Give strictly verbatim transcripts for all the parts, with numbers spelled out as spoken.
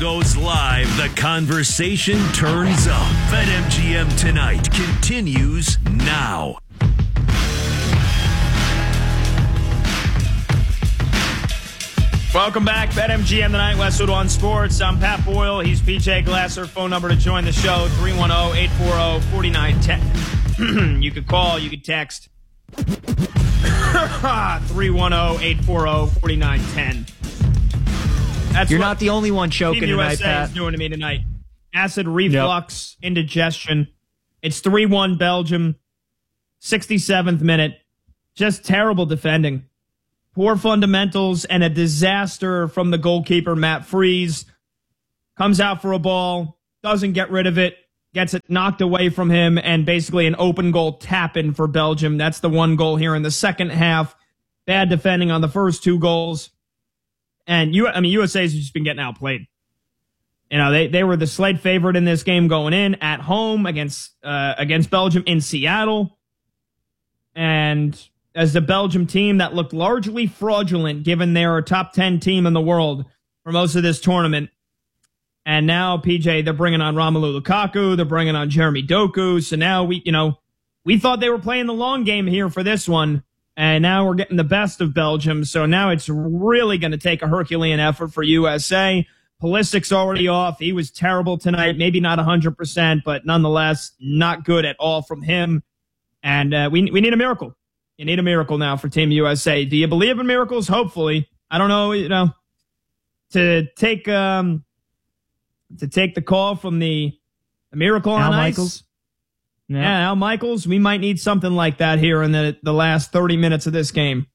goes live, the conversation turns up. BetMGM Tonight continues now. Welcome back, BetMGM Tonight, Westwood One Sports. I'm Pat Boyle. He's P J Glasser. Phone number to join the show, three one zero, eight four zero, four nine one zero. You could call, you could text. three one zero, eight four zero, four nine one zero. That's You're not the only one choking Team tonight, U S A Pat. is doing to me tonight. Acid reflux, yep. Indigestion. It's three one Belgium, sixty-seventh minute. Just terrible defending. Poor fundamentals and a disaster from the goalkeeper, Matt Freese. Comes out for a ball, doesn't get rid of it, gets it knocked away from him, and basically an open goal tap-in for Belgium. That's the one goal here in the second half. Bad defending on the first two goals. And, you, I mean, U S A's just been getting outplayed. You know, they, they were the slight favorite in this game going in, at home against uh, against Belgium in Seattle. And as the Belgium team that looked largely fraudulent, given they're a top ten team in the world for most of this tournament. And now, P J, they're bringing on Romelu Lukaku. They're bringing on Jeremy Doku. So now we, you know, we thought they were playing the long game here for this one. And now we're getting the best of Belgium. So now it's really going to take a Herculean effort for U S A. Pulisic's already off. He was terrible tonight. Maybe not one hundred percent, but nonetheless, not good at all from him. And uh, we we need a miracle. You need a miracle now for Team U S A. Do you believe in miracles? Hopefully. I don't know, you know, to take um to take the call from the, the miracle on Al ice. Michaels. Yeah. yeah, Al Michaels. We might need something like that here in the, the last thirty minutes of this game.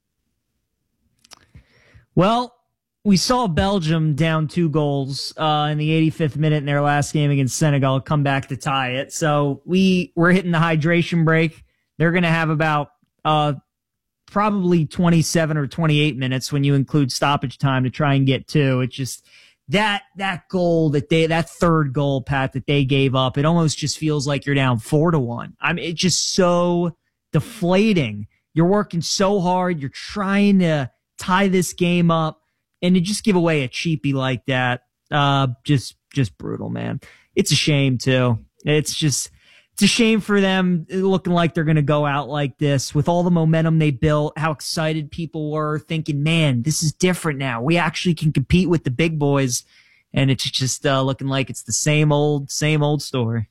Well, we saw Belgium down two goals uh, in the eighty-fifth minute in their last game against Senegal come back to tie it. So we, we're hitting the hydration break. They're going to have about uh, probably twenty-seven or twenty-eight minutes when you include stoppage time to try and get two. It's just that that goal that they that third goal, Pat, that they gave up. It almost just feels like you're down four to one. I mean, it's just so deflating. You're working so hard. You're trying to tie this game up, and to just give away a cheapie like that, uh, just just brutal, man. It's a shame too. It's just. It's a shame for them looking like they're going to go out like this with all the momentum they built, how excited people were thinking, man, this is different now. We actually can compete with the big boys. And it's just uh, looking like it's the same old, same old story.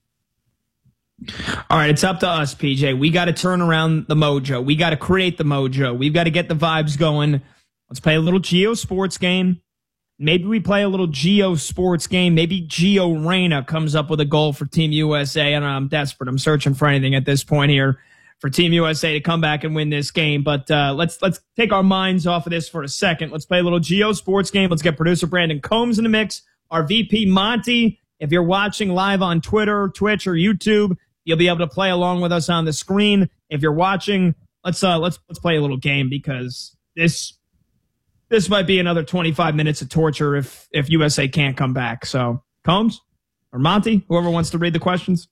All right, it's up to us, P J. We got to turn around the mojo. We got to create the mojo. We've got to get the vibes going. Let's play a little Geo Sports game. Maybe we play a little Geo Sports game. Maybe Gio Reyna comes up with a goal for Team U S A. I don't know, I'm desperate. I'm searching for anything at this point here for Team U S A to come back and win this game. But uh, let's let's take our minds off of this for a second. Let's play a little Geo Sports game. Let's get producer Brandon Combs in the mix. Our V P Monty. If you're watching live on Twitter, Twitch, or YouTube, you'll be able to play along with us on the screen. If you're watching, let's uh, let's let's play a little game because this. This might be another twenty-five minutes of torture if if U S A can't come back. So, Combs or Monty, whoever wants to read the questions.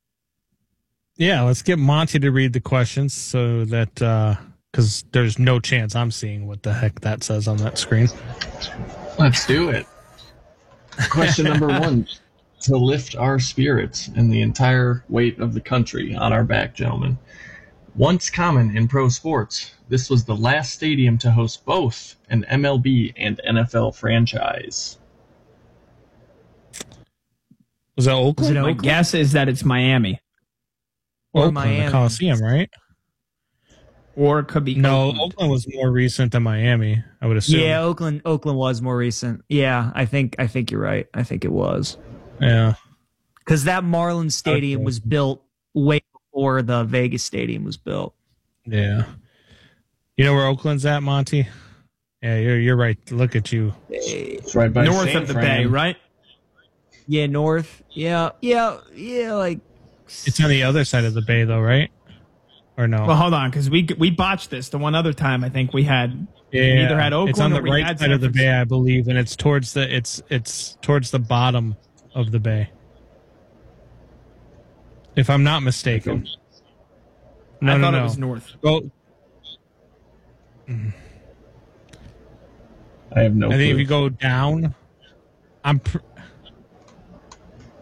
Yeah, let's get Monty to read the questions so that because uh, there's no chance I'm seeing what the heck that says on that screen. Let's do it. Question number one. To lift our spirits and the entire weight of the country on our back, gentlemen. Once common in pro sports, this was the last stadium to host both an M L B and N F L franchise. Was that Oakland? Was it Oakland? My guess is that it's Miami. Or Oakland, Miami. the Coliseum, right? Or it could be No, Oakland. Oakland was more recent than Miami, I would assume. Yeah, Oakland Oakland was more recent. Yeah, I think I think you're right. I think it was. Yeah. Because that Marlins Stadium Okay. was built way before the Vegas Stadium was built. Yeah. You know where Oakland's at, Monty? Yeah, you're you're right. Look at you. It's right by north San of the Fran. bay, right? Yeah, north. Yeah, yeah, yeah. Like It's on the other side of the bay, though, right? Or no? Well, hold on, because we we botched this the one other time. I think we had yeah, we either had Oakland it's on or the we right had side San of the bay, Francisco. I believe, and it's towards the it's it's towards the bottom of the bay, if I'm not mistaken. No, I no, thought no. it was north. Well, I have no I think clue. if you go down, I'm. Pr-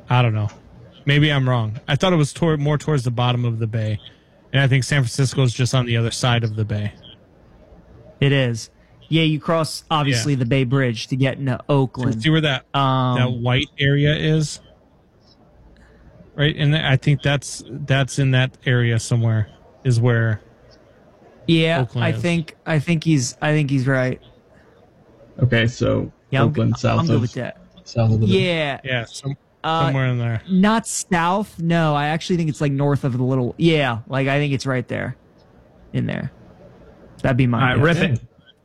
I don't know. Maybe I'm wrong. I thought it was toward, more towards the bottom of the bay. And I think San Francisco is just on the other side of the bay. It is. Yeah, you cross, obviously, Yeah. the Bay Bridge to get into Oakland. See where that Um, that white area is? Right? And I think that's that's in that area somewhere is where yeah, Oakland I is. think I think he's I think he's right. Okay, so Yeah, I'm, Oakland, good- south I'm good of with that. south of the bay. Yeah, yeah, some, uh, somewhere in there. not south. No, I actually think it's like north of the little. Yeah, like I think it's right there, in there. That'd be my. All right, guess. rip it.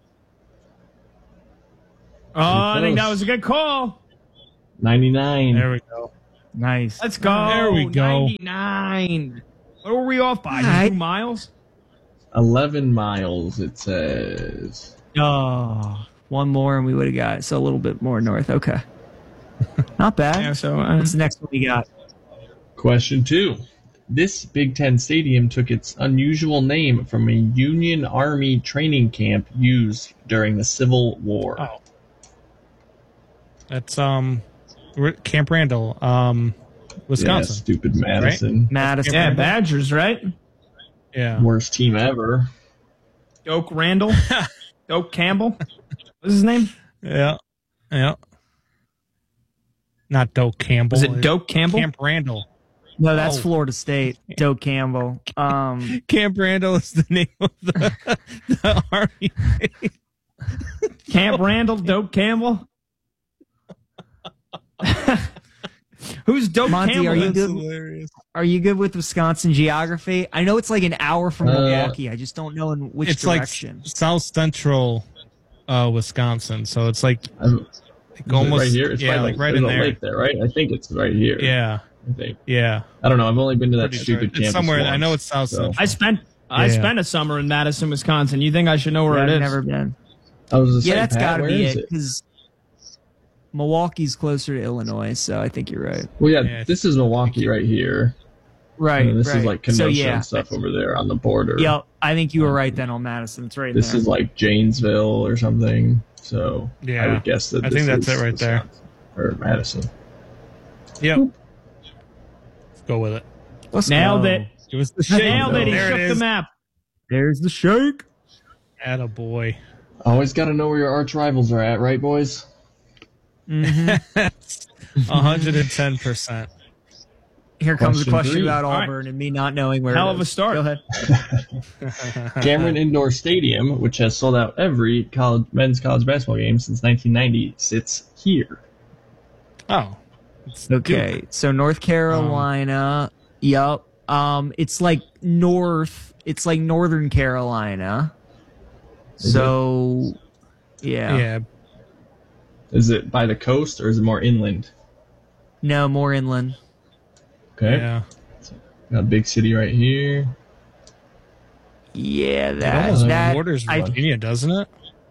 Oh, I think that close. was a good call. ninety-nine. There we go. Nice. Let's go. There we go. ninety-nine. What were we off by? All right. Two miles? eleven miles, it says. Oh, one more and we would have got it. So a little bit more north. Okay. Not bad. Yeah, so uh, What's the next one we got? Question two. This Big Ten stadium took its unusual name from a Union Army training camp used during the Civil War. Oh. That's um we're- Camp Randall, um Yeah, Wisconsin. stupid Madison. Madison. yeah, Badgers, right? Yeah. Worst team ever. Doak Randall. Doak Campbell. What's his name? Yeah. Yeah. Not Doak Campbell. Was it Doak Campbell? Camp Randall. No, that's Oh. Florida State. Doak Campbell. Um, Camp Randall is the name of the, the army. Camp Randall, Doak Campbell. Who's Doak Monty, Campbell? are you That's good? hilarious. Are you good with Wisconsin geography? I know it's like an hour from Uh, Milwaukee. I just don't know in which It's direction. like south central uh, Wisconsin, so it's like, I'm, like is it almost right here. It's yeah, by, like right there's in a there. lake there, right? I think it's right here. Yeah, I think. yeah. I don't know. I've only been to that Pretty stupid sure. It's campus somewhere- I once, know it's south so- central. I spent I Yeah. spent a summer in Madison, Wisconsin. You think I should know where Yeah, it I've is? never been. I was just Yeah, saying, that's Pat, got to where be is it because Milwaukee's closer to Illinois, so I think you're right. Well, yeah, Yeah, this is Milwaukee right here. Right. And this right. is like so Kenosha yeah. and stuff over there on the border. Yep, I think you were right then on Madison. It's right This there. is like Janesville or something. So I Yeah. would guess that I this think that's is it right there. Wisconsin, or Madison. Yep. Let's go with it. Let's Nailed go. it. Give us the shake. Nailed it. He There shook it the is. map. There's the shake. Attaboy. Always got to know where your arch rivals are at, right, boys? That's one hundred ten percent. Here comes the Question question three. about All right. Auburn and me not knowing where. Hell it of a is. start. Go ahead. Cameron Indoor Stadium, which has sold out every college men's college basketball game since nineteen ninety, sits here. Oh. It's Okay, Duke. so North Carolina. Yup. Um, it's like north. It's like Northern Carolina. Is So, yeah. Yeah. Is it by the coast or is it more inland? No, more inland. Okay, Yeah. got a big city right here. Yeah, It that almost that. borders I, Virginia, doesn't it?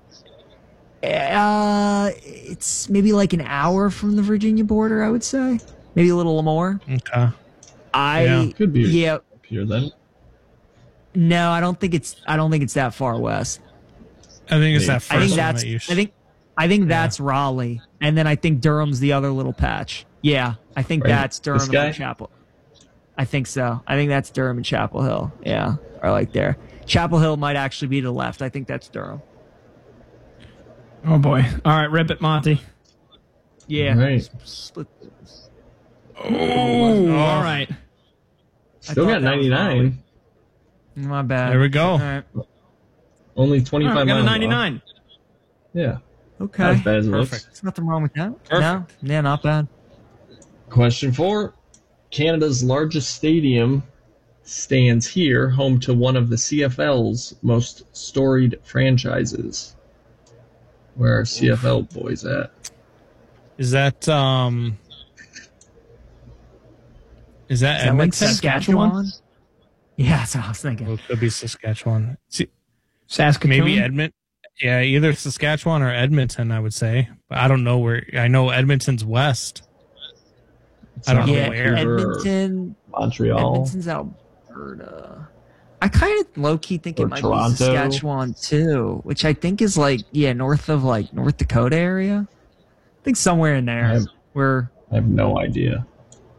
uh, it's maybe like an hour from the Virginia border. I would say maybe a little more. Okay. I Yeah. Could be yeah. up here then. No, I don't think it's. I don't think it's that far west. I think it's that first I think one that's. that you I think. I think that's Raleigh, and then I think Durham's the other little patch. Yeah, I think Right. that's This Durham guy? and Chapel. I think so. I think that's Durham and Chapel Hill. Yeah, are like there. Chapel Hill might actually be to the left. I think that's Durham. Oh boy. All right, rip it, Monty. Yeah. Right. Split. Oh, all right. Still thought got that was ninety-nine. My bad. There we go. All right. Only All twenty-five right, we got a miles. off. ninety-nine. Yeah. Okay. Not as bad as it Perfect. looks. There's nothing wrong with that. Perfect. No. Yeah, not bad. Question four. Canada's largest stadium stands here, home to one of the C F L's most storied franchises. Where are C F L boys at? Is that um? Is that Is that like Edmonton? Saskatchewan? Yeah, that's what I was thinking. Well, it could be Saskatchewan. See, Saskatoon. maybe Edmont. Yeah, either Saskatchewan or Edmonton, I would say. But I don't know where. I know Edmonton's west. It's I don't not know Yeah, where. Vancouver or Edmonton. Montreal. Edmonton's Alberta. I kind of low key think Or it might Toronto. be Saskatchewan too, which I think is like yeah north of like North Dakota area. I think somewhere in there I have- where I have no idea.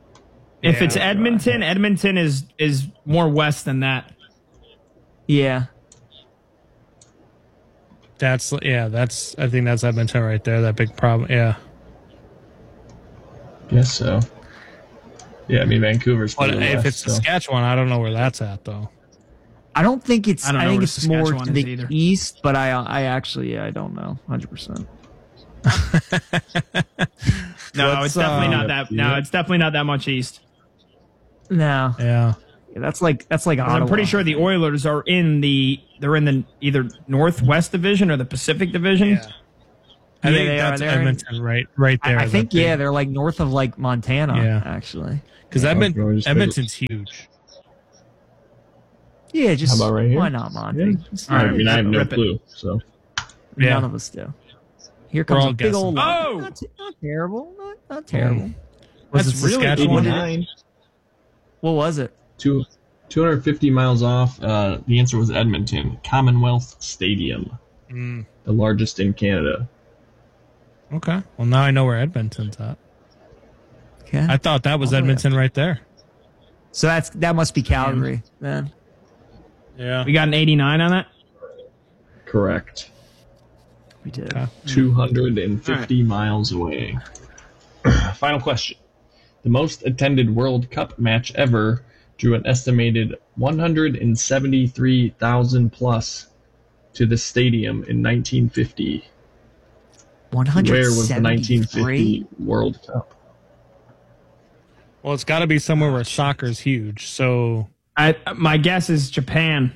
If Yeah, it's Edmonton, Edmonton is is more west than that. Yeah. That's yeah. That's I think that's Edmonton right there. That big problem. Yeah. Guess so. Yeah, I mean Vancouver's. But further if west, it's so. Saskatchewan, I don't know where that's at though. I don't think it's. I I, don't know think where it's more Saskatchewan to is the either. east, but I, I actually, yeah, I don't know, hundred percent. No, Let's, it's definitely uh, not that. No, it's definitely not that much east. No, Yeah. yeah, that's like that's like. I'm pretty Ottawa. sure the Oilers are in the. They're in the either Northwest Division or the Pacific Division. Yeah. I Yeah, think they are. that's They're in- Edmonton, right, right there. I, I think that big- yeah, they're like north of like Montana. Yeah. Actually. because Yeah, Edmonton, Oilers- Edmonton's huge. Yeah, just How about right here? why not, Monty? Yeah. Just- I mean, I have no Rip it. clue. So Yeah. None of us do. Here comes all a big guessing. old. Oh! not, t- not terrible. Not, not terrible. Was That's it really Saskatchewan? eighty-nine, What was it? two, two hundred fifty miles off. Uh, the answer was Edmonton Commonwealth Stadium, Mm, the largest in Canada. okay. Well, now I know where Edmonton's at. Okay. I thought that was Oh, yeah. Edmonton right there. So that's that must be Calgary then. Yeah. We got an eighty-nine on that. Correct. We did. Okay. two hundred fifty miles away. Final question. The most attended World Cup match ever drew an estimated one hundred seventy-three thousand plus to the stadium in nineteen fifty. One hundred Where was the nineteen seventy-three. fifty World Cup? Well, it's got to be somewhere where soccer's huge. So, I my guess is Japan.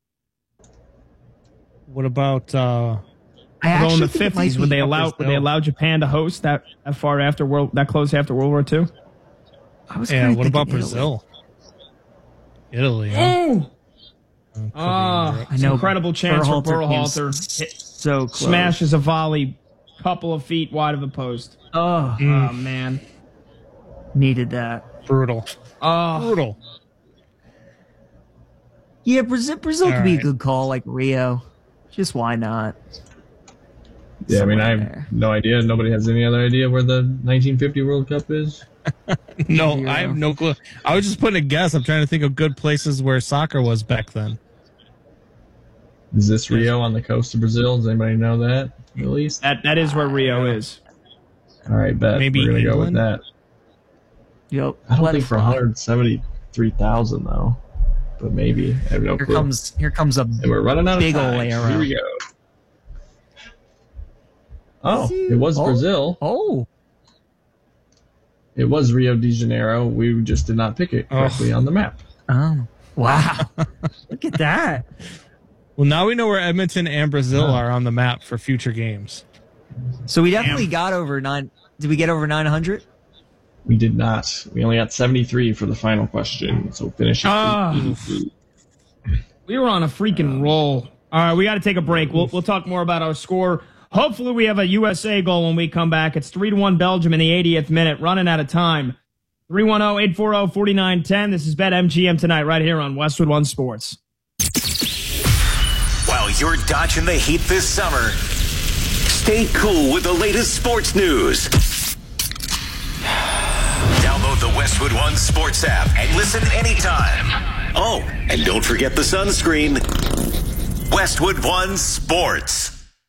what about? uh I Although in the actually think it might fifties, would be- they allow would they Brazil. allow Japan to host that, that far after world that close after World War Two? I was Yeah. kinda What about thinking Italy. Brazil? Italy. Huh? Oh, Oh, could be ah, Europe. I know. incredible chance for Berhalter came Berhalter. Hit, So close. smashes a volley, couple of feet wide of the post. Oh, Mm. Oh man. needed that. Brutal. Oh, Brutal. Yeah, Brazil. Brazil All could be a right. good call, like Rio. Just why not? Yeah, I mean, I have Somewhere. no idea. Nobody has any other idea where the nineteen fifty World Cup is? No, Zero. I have no clue. I was just putting a guess. I'm trying to think of good places where soccer was back then. Is this Rio on the coast of Brazil? Does anybody know that, at least? that that is where Rio is. All right, bet. Maybe We're going to go with England? Yep. that. I don't let think it for fly. one hundred seventy-three thousand, though. But maybe. I have no Here clue. comes here comes a And we're running out of big time. ol' arrow. Here we go. Oh, it was Oh. Brazil. oh. It was Rio de Janeiro. We just did not pick it correctly on the map. Oh, wow. Look at that. Well, now we know where Edmonton and Brazil are on the map for future games. So we definitely got over nine. Did we get over nine hundred? We did not. We only got seventy-three for the final question. So finish it. Ah. We were on a freaking roll. All right, we got to take a break. We'll we'll talk more about our score. Hopefully, we have a U S A goal when we come back. It's three to one Belgium in the eightieth minute. Running out of time. three one zero, eight four zero, four nine one zero. This is BetMGM tonight, right here on Westwood One Sports. While you're dodging the heat this summer, stay cool with the latest sports news. Download the Westwood One Sports app and listen anytime. Oh, and don't forget the sunscreen. Westwood One Sports.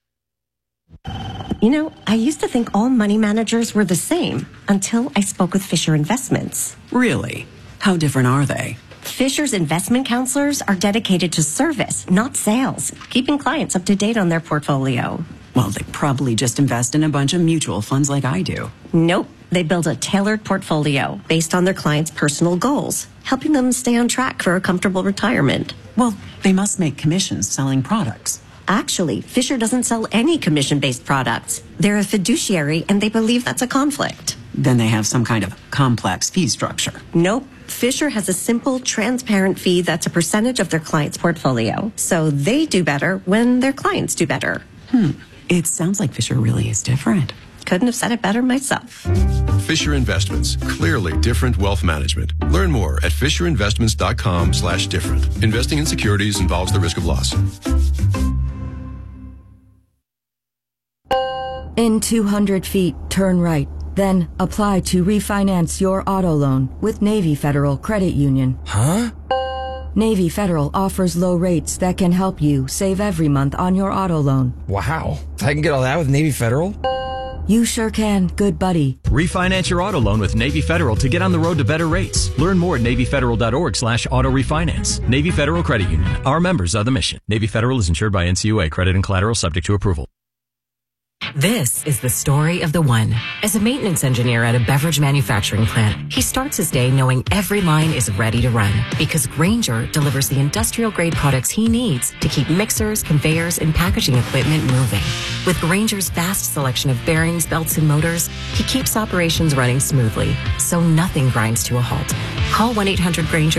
You know, I used to think all money managers were the same until I spoke with Fisher Investments. Really? How different are they? Fisher's investment counselors are dedicated to service, not sales, keeping clients up to date on their portfolio. Well, they probably just invest in a bunch of mutual funds like I do. Nope. They build a tailored portfolio based on their clients' personal goals, helping them stay on track for a comfortable retirement. Well, they must make commissions selling products. Actually, Fisher doesn't sell any commission-based products. They're a fiduciary, and they believe that's a conflict. Then they have some kind of complex fee structure. Nope. Fisher has a simple, transparent fee that's a percentage of their client's portfolio. So they do better when their clients do better. Hmm. It sounds like Fisher really is different. Couldn't have said it better myself. Fisher Investments. Clearly different wealth management. Learn more at fisherinvestments.com slash different. Investing in securities involves the risk of loss. In two hundred feet, turn right. Then apply to refinance your auto loan with Navy Federal Credit Union. Huh? Navy Federal offers low rates that can help you save every month on your auto loan. Wow. I can get all that with Navy Federal? You sure can, good buddy. Refinance your auto loan with Navy Federal to get on the road to better rates. Learn more at NavyFederal.org slash auto refinance. Navy Federal Credit Union. Our members are the mission. Navy Federal is insured by N C U A. Credit and collateral subject to approval. This is the story of the one. As a maintenance engineer at a beverage manufacturing plant, he starts his day knowing every line is ready to run because Grainger delivers the industrial-grade products he needs to keep mixers, conveyors, and packaging equipment moving. With Grainger's vast selection of bearings, belts, and motors, he keeps operations running smoothly, so nothing grinds to a halt. Call one eight hundred Grainger